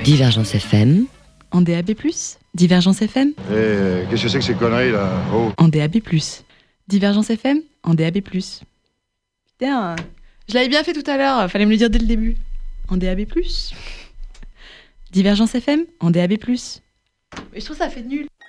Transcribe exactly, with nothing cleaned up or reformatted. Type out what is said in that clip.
Divergence F M. En D A B plus, Divergence F M. Eh, qu'est-ce que c'est que ces conneries là? Oh. En D A B plus, Divergence F M, en D A B plus. Putain, je l'avais bien fait tout à l'heure, fallait me le dire dès le début. En D A B plus, Divergence F M, en D A B plus. Mais je trouve ça fait nul.